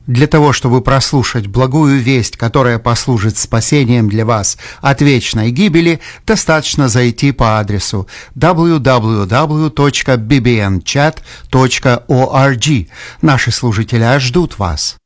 Для того, чтобы прослушать благую весть, которая послужит спасением для вас от вечной гибели, достаточно зайти по адресу www.bbnchat.org. Наши служители ждут вас.